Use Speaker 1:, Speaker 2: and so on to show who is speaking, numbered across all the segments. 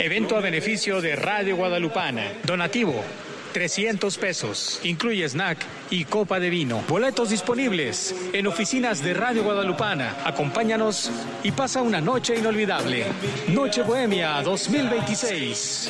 Speaker 1: Evento a beneficio de Radio Guadalupana. Donativo, 300 pesos. Incluye snack y copa de vino. Boletos disponibles en oficinas de Radio Guadalupana. Acompáñanos y pasa una noche inolvidable. Noche Bohemia 2026.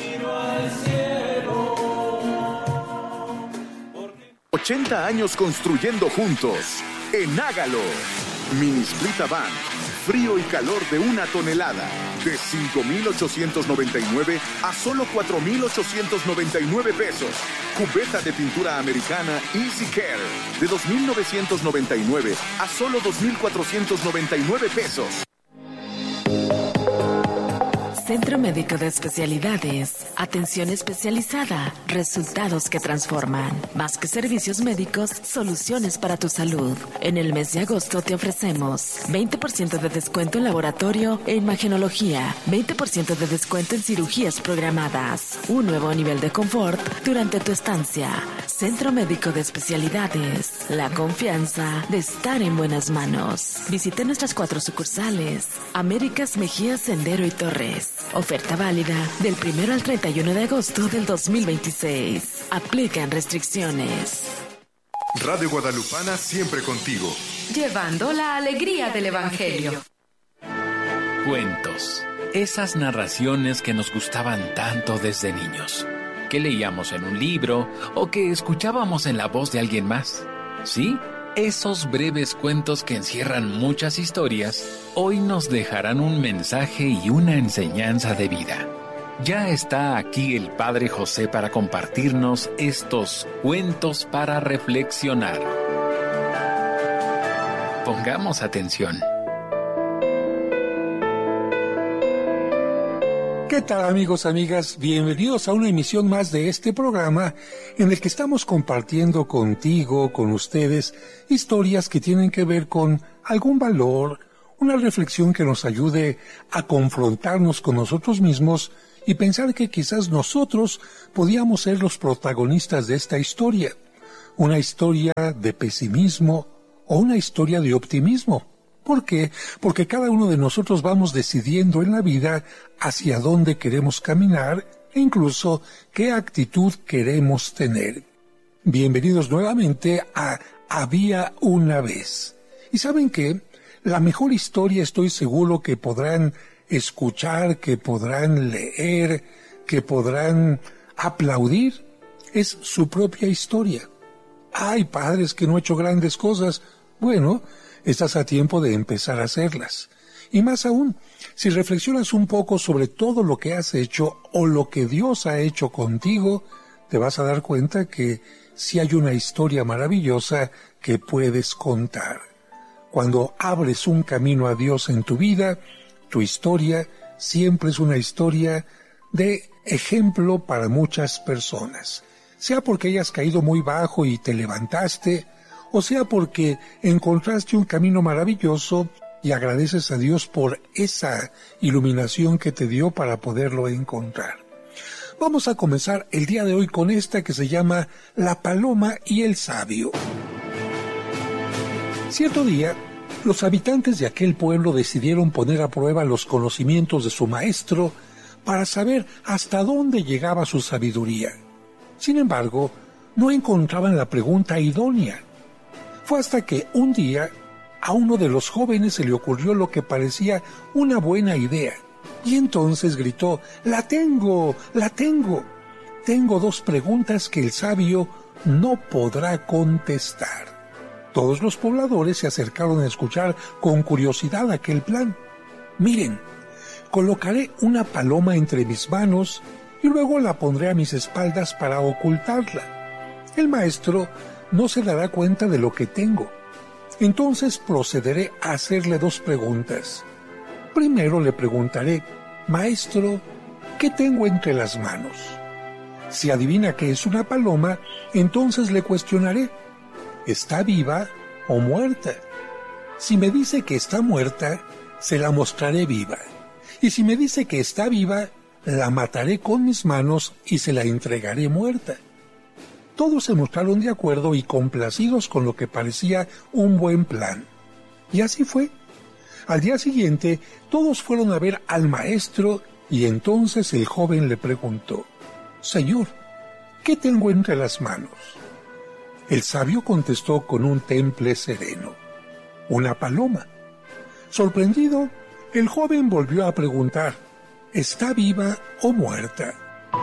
Speaker 2: 80 años construyendo juntos. En Hágalo. Mini Split Avant. Frío y calor de 1 tonelada. De 5,899 a solo 4,899 pesos. Cubeta de pintura americana Easy Care. De 2,999 a solo 2,499 pesos.
Speaker 3: Centro Médico de Especialidades. Atención especializada. Resultados que transforman. Más que servicios médicos, soluciones para tu salud. En el mes de agosto te ofrecemos 20% de descuento en laboratorio e imagenología. 20% de descuento en cirugías programadas. Un nuevo nivel de confort durante tu estancia. Centro Médico de Especialidades. La confianza de estar en buenas manos. Visite nuestras 4 sucursales. Américas, Mejía, Sendero y Torres. Oferta válida del 1 al 31 de agosto del 2026. Aplican restricciones.
Speaker 4: Radio Guadalupana siempre contigo.
Speaker 5: Llevando la alegría del Evangelio.
Speaker 6: Cuentos. Esas narraciones que nos gustaban tanto desde niños. Que leíamos en un libro o que escuchábamos en la voz de alguien más. ¿Sí? Esos breves cuentos que encierran muchas historias, hoy nos dejarán un mensaje y una enseñanza de vida. Ya está aquí el Padre José para compartirnos estos cuentos para reflexionar. Pongamos atención.
Speaker 7: ¿Qué tal, amigos, amigas? Bienvenidos a una emisión más de este programa en el que estamos compartiendo contigo, con ustedes, historias que tienen que ver con algún valor, una reflexión que nos ayude a confrontarnos con nosotros mismos y pensar que quizás nosotros podíamos ser los protagonistas de esta historia. Una historia de pesimismo o una historia de optimismo. ¿Por qué? Porque cada uno de nosotros vamos decidiendo en la vida hacia dónde queremos caminar e incluso qué actitud queremos tener. Bienvenidos nuevamente a Había una vez. ¿Y saben qué? La mejor historia estoy seguro que podrán escuchar, que podrán leer, que podrán aplaudir, es su propia historia. ¡Ay, padres, que no he hecho grandes cosas! Bueno, estás a tiempo de empezar a hacerlas. Y más aún, si reflexionas un poco sobre todo lo que has hecho o lo que Dios ha hecho contigo, te vas a dar cuenta que sí hay una historia maravillosa que puedes contar. Cuando abres un camino a Dios en tu vida, tu historia siempre es una historia de ejemplo para muchas personas. Sea porque hayas caído muy bajo y te levantaste, o sea porque encontraste un camino maravilloso y agradeces a Dios por esa iluminación que te dio para poderlo encontrar. Vamos a comenzar el día de hoy con esta que se llama La paloma y el sabio. Cierto día, los habitantes de aquel pueblo decidieron poner a prueba los conocimientos de su maestro para saber hasta dónde llegaba su sabiduría. Sin embargo, no encontraban la pregunta idónea. Fue hasta que un día a uno de los jóvenes se le ocurrió lo que parecía una buena idea. Y entonces gritó: ¡La tengo! ¡La tengo! Tengo 2 preguntas que el sabio no podrá contestar. Todos los pobladores se acercaron a escuchar con curiosidad aquel plan. Miren, colocaré una paloma entre mis manos y luego la pondré a mis espaldas para ocultarla. El maestro no se dará cuenta de lo que tengo. Entonces procederé a hacerle 2 preguntas. Primero le preguntaré: Maestro, ¿qué tengo entre las manos? Si adivina que es una paloma, entonces le cuestionaré: ¿está viva o muerta? Si me dice que está muerta, se la mostraré viva. Y si me dice que está viva, la mataré con mis manos y se la entregaré muerta. Todos se mostraron de acuerdo y complacidos con lo que parecía un buen plan. Y así fue. Al día siguiente, todos fueron a ver al maestro Y entonces el joven le preguntó: «Señor, ¿qué tengo entre las manos?». El sabio contestó con un temple sereno: «Una paloma». Sorprendido, el joven volvió a preguntar: «¿Está viva o muerta?».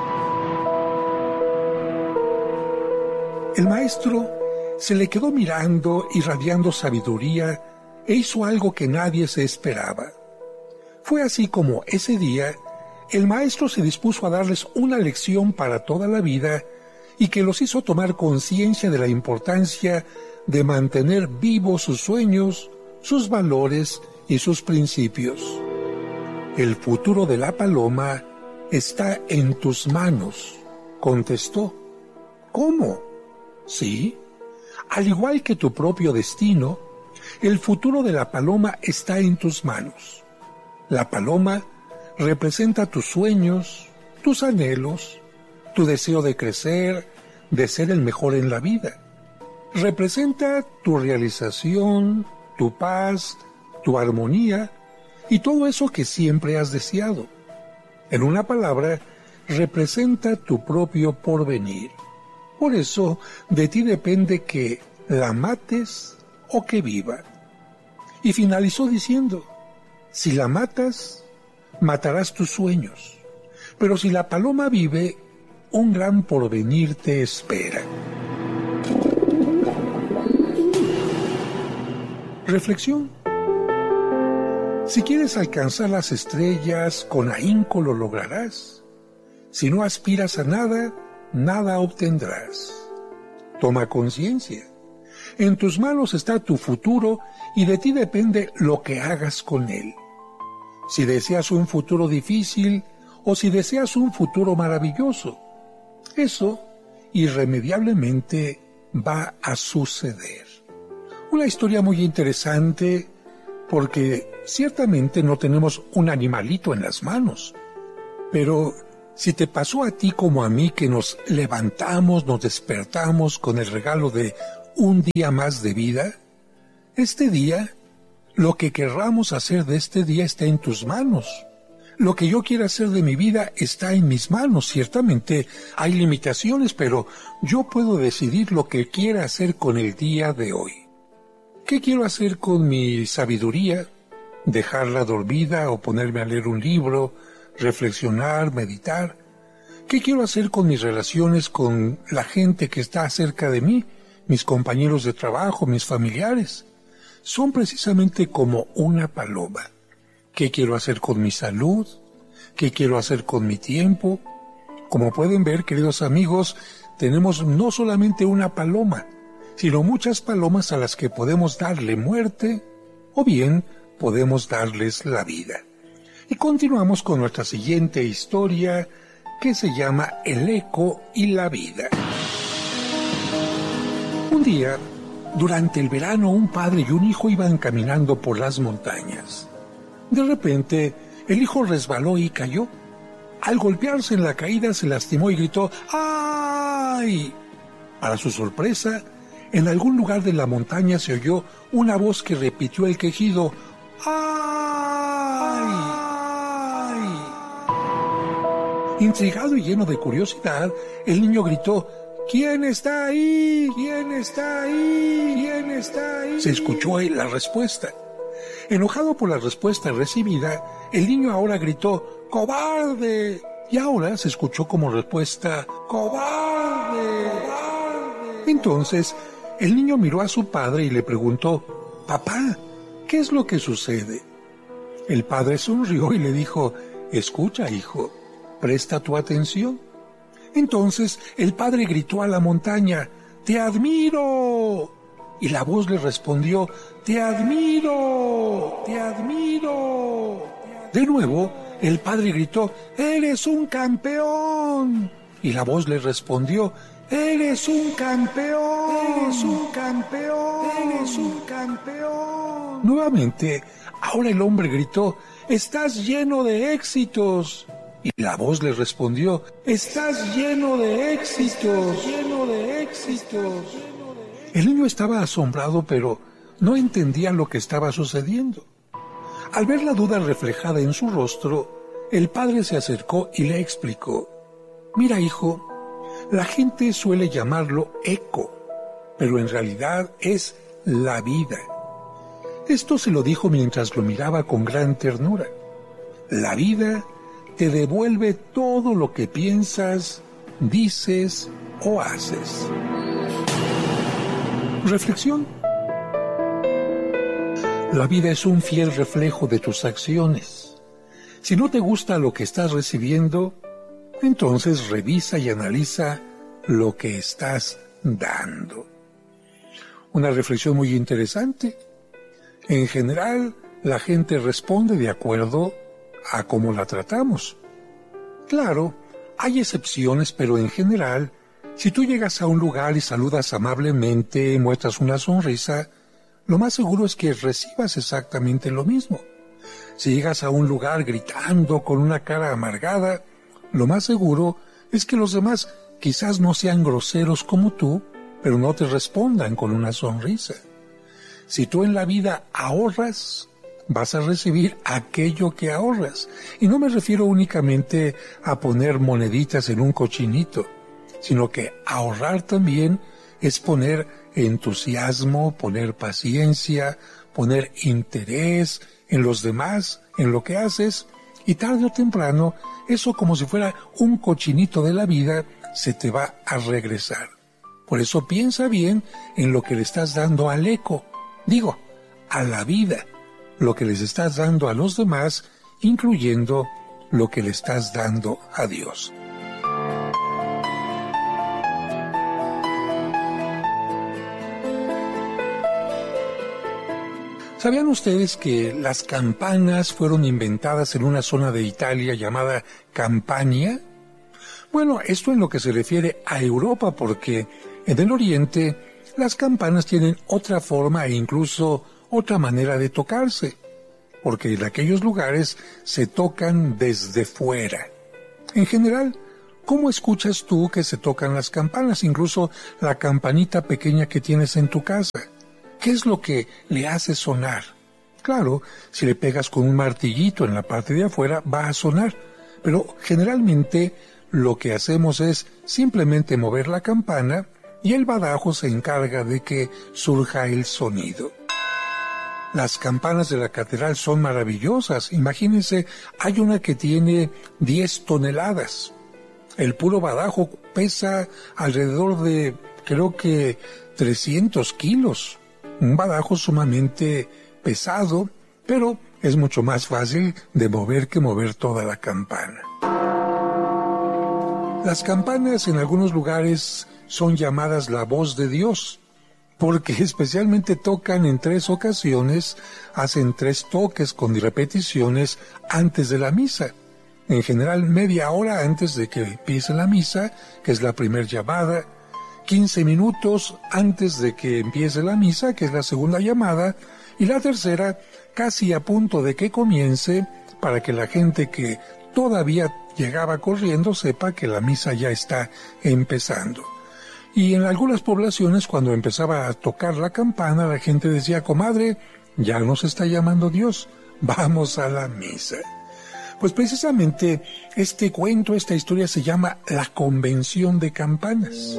Speaker 7: El maestro se le quedó mirando, irradiando sabiduría, e hizo algo que nadie se esperaba. Fue así como ese día el maestro se dispuso a darles una lección para toda la vida y que los hizo tomar conciencia de la importancia de mantener vivos sus sueños, sus valores y sus principios. «El futuro de la paloma está en tus manos», contestó. «¿Cómo?». «Sí, al igual que tu propio destino, el futuro de la paloma está en tus manos. La paloma representa tus sueños, tus anhelos, tu deseo de crecer, de ser el mejor en la vida. Representa tu realización, tu paz, tu armonía y todo eso que siempre has deseado. En una palabra, representa tu propio porvenir. Por eso, de ti depende que la mates o que viva». Y finalizó diciendo: «Si la matas, matarás tus sueños, pero si la paloma vive, un gran porvenir te espera». Reflexión. Si quieres alcanzar las estrellas, con ahínco lo lograrás. Si no aspiras a nada, nada obtendrás. Toma conciencia. En tus manos está tu futuro y de ti depende lo que hagas con él. Si deseas un futuro difícil o si deseas un futuro maravilloso, eso irremediablemente va a suceder. Una historia muy interesante porque ciertamente no tenemos un animalito en las manos, pero si te pasó a ti como a mí que nos levantamos, nos despertamos con el regalo de un día más de vida, este día, lo que querramos hacer de este día está en tus manos. Lo que yo quiera hacer de mi vida está en mis manos. Ciertamente hay limitaciones, pero yo puedo decidir lo que quiera hacer con el día de hoy. ¿Qué quiero hacer con mi sabiduría? ¿Dejarla dormida o ponerme a leer un libro, reflexionar, meditar? ¿Qué quiero hacer con mis relaciones con la gente que está cerca de mí, mis compañeros de trabajo, mis familiares? Son precisamente como una paloma. ¿Qué quiero hacer con mi salud? ¿Qué quiero hacer con mi tiempo? Como pueden ver, queridos amigos, tenemos no solamente una paloma, sino muchas palomas a las que podemos darle muerte o bien podemos darles la vida. Y continuamos con nuestra siguiente historia, que se llama El eco y la vida. Un día, durante el verano, un padre y un hijo iban caminando por las montañas. De repente, el hijo resbaló y cayó. Al golpearse en la caída, se lastimó y gritó ¡ay! Para su sorpresa, en algún lugar de la montaña se oyó una voz que repitió el quejido ¡ay! Intrigado y lleno de curiosidad, el niño gritó ¿quién está ahí? ¿Quién está ahí? ¿Quién está ahí? Se escuchó la respuesta. Enojado por la respuesta recibida, el niño ahora gritó ¡cobarde! Y ahora se escuchó como respuesta ¡cobarde! Entonces, el niño miró a su padre y le preguntó «Papá, ¿qué es lo que sucede?». El padre sonrió y le dijo «Escucha, hijo, presta tu atención». Entonces el padre gritó a la montaña «¡Te admiro!». Y la voz le respondió «¡Te admiro! ¡Te admiro!». De nuevo, el padre gritó «¡Eres un campeón!». Y la voz le respondió «¡Eres un campeón! ¡Eres un campeón! ¡Eres un campeón!». Nuevamente, ahora el hombre gritó «¡Estás lleno de éxitos!». Y la voz le respondió «¡Estás lleno de éxitos! ¡Lleno de éxitos!». El niño estaba asombrado, pero no entendía lo que estaba sucediendo. Al ver la duda reflejada en su rostro, el padre se acercó y le explicó: «Mira, hijo, la gente suele llamarlo eco, pero en realidad es la vida». Esto se lo dijo mientras lo miraba con gran ternura. La vida te devuelve todo lo que piensas, dices o haces. Reflexión. La vida es un fiel reflejo de tus acciones. Si no te gusta lo que estás recibiendo, entonces revisa y analiza lo que estás dando. Una reflexión muy interesante. En general, la gente responde de acuerdo a cómo la tratamos. Claro, hay excepciones, pero en general, si tú llegas a un lugar y saludas amablemente, muestras una sonrisa, lo más seguro es que recibas exactamente lo mismo. Si llegas a un lugar gritando con una cara amargada, lo más seguro es que los demás quizás no sean groseros como tú, pero no te respondan con una sonrisa. Si tú en la vida ahorras, vas a recibir aquello que ahorras. Y no me refiero únicamente a poner moneditas en un cochinito, sino que ahorrar también es poner entusiasmo, poner paciencia, poner interés en los demás, en lo que haces, y tarde o temprano, eso como si fuera un cochinito de la vida, se te va a regresar. Por eso piensa bien en lo que le estás dando al eco, a la vida, lo que les estás dando a los demás, incluyendo lo que le estás dando a Dios. ¿Sabían ustedes que las campanas fueron inventadas en una zona de Italia llamada Campania? Bueno, esto en lo que se refiere a Europa, porque en el Oriente las campanas tienen otra forma e incluso otra manera de tocarse, porque en aquellos lugares se tocan desde fuera. En general, ¿cómo escuchas tú que se tocan las campanas, incluso la campanita pequeña que tienes en tu casa? ¿Qué es lo que le hace sonar? Claro, si le pegas con un martillito en la parte de afuera, va a sonar, pero generalmente lo que hacemos es simplemente mover la campana y el badajo se encarga de que surja el sonido. Las campanas de la catedral son maravillosas. Imagínense, hay una que tiene 10 toneladas. El puro badajo pesa alrededor de, creo que, 300 kilos. Un badajo sumamente pesado, pero es mucho más fácil de mover que mover toda la campana. Las campanas en algunos lugares son llamadas la voz de Dios, porque especialmente tocan en 3 ocasiones, hacen 3 toques con repeticiones antes de la misa. En general, media hora antes de que empiece la misa, que es la primera llamada, 15 minutos antes de que empiece la misa, que es la segunda llamada, y la tercera casi a punto de que comience, para que la gente que todavía llegaba corriendo sepa que la misa ya está empezando. Y en algunas poblaciones, cuando empezaba a tocar la campana, la gente decía: comadre, ya nos está llamando Dios, vamos a la misa. Pues precisamente este cuento, esta historia se llama La Convención de Campanas.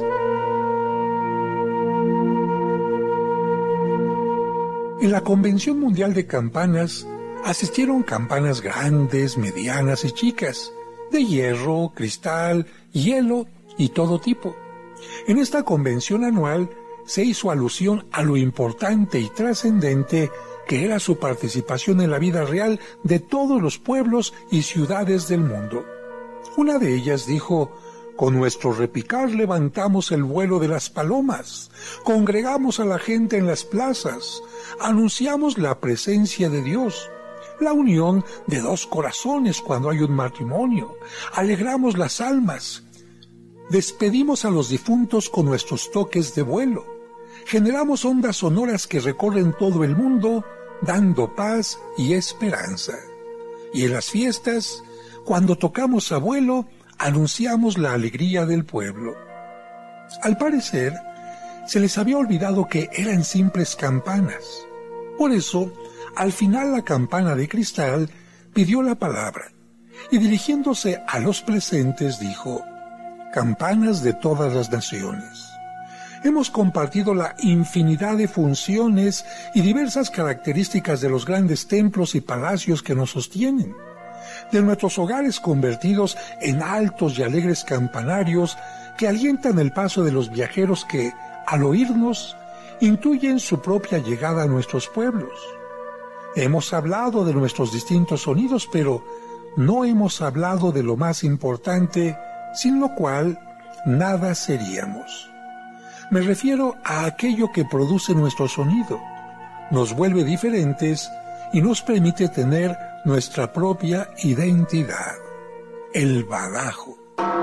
Speaker 7: En la Convención Mundial de Campanas asistieron campanas grandes, medianas y chicas, de hierro, cristal, hielo y todo tipo. En esta convención anual se hizo alusión a lo importante y trascendente que era su participación en la vida real de todos los pueblos y ciudades del mundo. Una de ellas dijo: con nuestro repicar levantamos el vuelo de las palomas, congregamos a la gente en las plazas, anunciamos la presencia de Dios, la unión de 2 corazones cuando hay un matrimonio, alegramos las almas, despedimos a los difuntos con nuestros toques de vuelo, generamos ondas sonoras que recorren todo el mundo, dando paz y esperanza. Y en las fiestas, cuando tocamos a vuelo, anunciamos la alegría del pueblo. Al parecer, se les había olvidado que eran simples campanas. Por eso, al final la campana de cristal pidió la palabra. y dirigiéndose a los presentes dijo: campanas de todas las naciones. Hemos compartido la infinidad de funciones y diversas características de los grandes templos y palacios que nos sostienen, de nuestros hogares convertidos en altos y alegres campanarios que alientan el paso de los viajeros que, al oírnos, intuyen su propia llegada a nuestros pueblos. Hemos hablado de nuestros distintos sonidos, pero no hemos hablado de lo más importante, sin lo cual nada seríamos. Me refiero a aquello que produce nuestro sonido, nos vuelve diferentes y nos permite tener nuestra propia identidad, el badajo.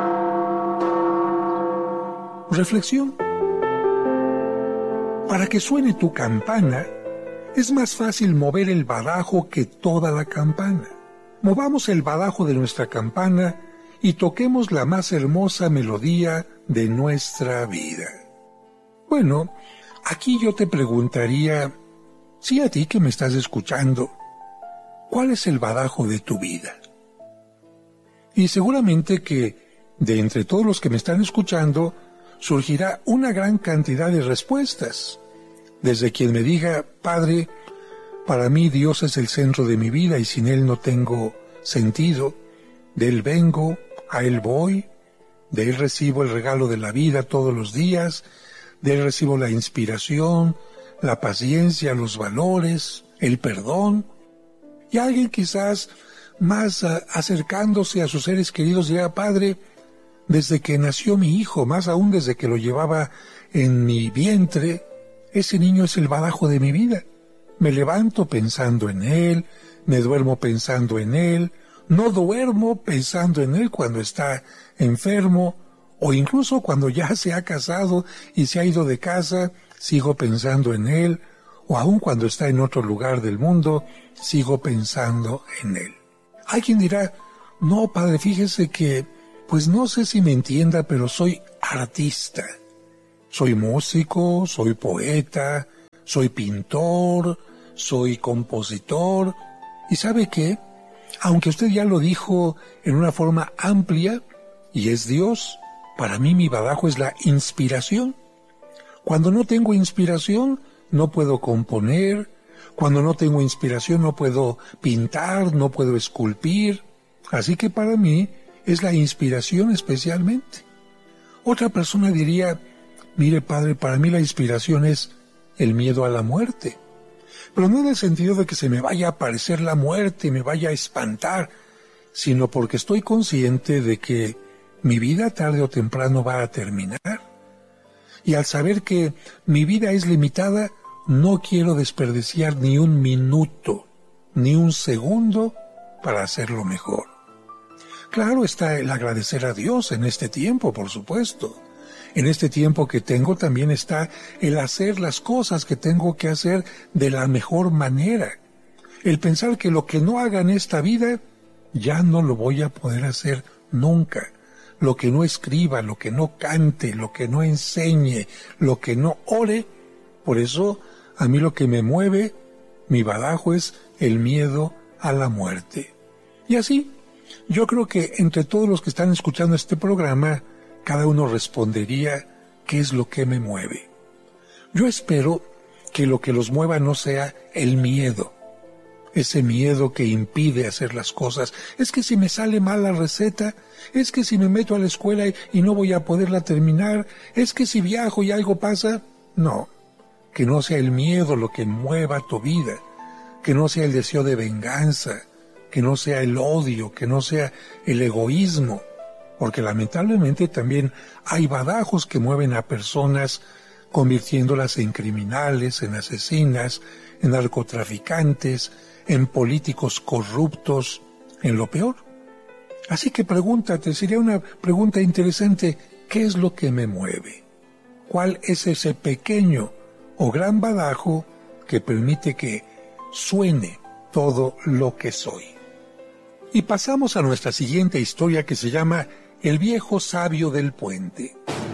Speaker 7: Reflexión. Para que suene tu campana, es más fácil mover el badajo que toda la campana. Movamos el badajo de nuestra campana y toquemos la más hermosa melodía de nuestra vida. Bueno, aquí yo te preguntaría, sí, a ti que me estás escuchando, ¿cuál es el badajo de tu vida? Y seguramente que, de entre todos los que me están escuchando, surgirá una gran cantidad de respuestas. Desde quien me diga: Padre, para mí Dios es el centro de mi vida y sin Él no tengo sentido. De Él vengo, a Él voy, de Él recibo el regalo de la vida todos los días, de Él recibo la inspiración, la paciencia, los valores, el perdón. Y alguien quizás más acercándose a sus seres queridos dirá: Padre, desde que nació mi hijo, más aún desde que lo llevaba en mi vientre, ese niño es el badajo de mi vida. Me levanto pensando en él, me duermo pensando en él, no duermo pensando en él cuando está enfermo, o incluso cuando ya se ha casado y se ha ido de casa, sigo pensando en él, o aun cuando está en otro lugar del mundo, sigo pensando en él. Alguien dirá: no, padre, fíjese que, pues no sé si me entienda, pero soy artista. Soy músico, soy poeta, soy pintor, soy compositor. ¿Y sabe qué? Aunque usted ya lo dijo en una forma amplia, y es Dios, para mí mi badajo es la inspiración. Cuando no tengo inspiración, no puedo componer. Cuando no tengo inspiración, no puedo pintar, no puedo esculpir. Así que para mí es la inspiración especialmente. Otra persona diría: mire, padre, para mí la inspiración es el miedo a la muerte. Pero no en el sentido de que se me vaya a aparecer la muerte y me vaya a espantar, sino porque estoy consciente de que mi vida tarde o temprano va a terminar. Y al saber que mi vida es limitada, no quiero desperdiciar ni un minuto, ni un segundo para hacerlo mejor. Claro está el agradecer a Dios en este tiempo, por supuesto. En este tiempo que tengo también está el hacer las cosas que tengo que hacer de la mejor manera. El pensar que lo que no haga en esta vida, ya no lo voy a poder hacer nunca. Lo que no escriba, lo que no cante, lo que no enseñe, lo que no ore. Por eso, a mí lo que me mueve, mi badajo, es el miedo a la muerte. Y así, yo creo que entre todos los que están escuchando este programa, cada uno respondería: ¿qué es lo que me mueve? Yo espero que lo que los mueva no sea el miedo, ese miedo que impide hacer las cosas. Es que si me sale mal la receta, es que si me meto a la escuela y no voy a poderla terminar, es que si viajo y algo pasa. No, que no sea el miedo lo que mueva tu vida, que no sea el deseo de venganza, que no sea el odio, que no sea el egoísmo. Porque lamentablemente también hay badajos que mueven a personas convirtiéndolas en criminales, en asesinas, en narcotraficantes, en políticos corruptos, en lo peor. Así que pregúntate, sería una pregunta interesante: ¿qué es lo que me mueve? ¿Cuál es ese pequeño o gran badajo que permite que suene todo lo que soy? Y pasamos a nuestra siguiente historia, que se llama El viejo sabio del puente.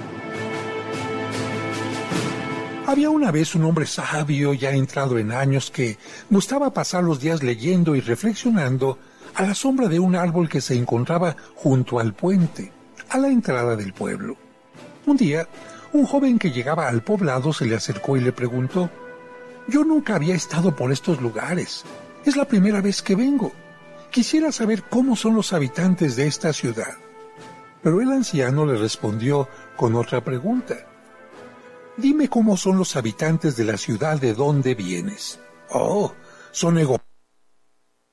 Speaker 7: Había una vez un hombre sabio, ya entrado en años, que gustaba pasar los días leyendo y reflexionando a la sombra de un árbol que se encontraba junto al puente, a la entrada del pueblo. Un día, un joven que llegaba al poblado se le acercó y le preguntó: «Yo nunca había estado por estos lugares. Es la primera vez que vengo. Quisiera saber cómo son los habitantes de esta ciudad». Pero el anciano le respondió con otra pregunta: «Dime cómo son los habitantes de la ciudad de donde vienes». «Oh, son egoístas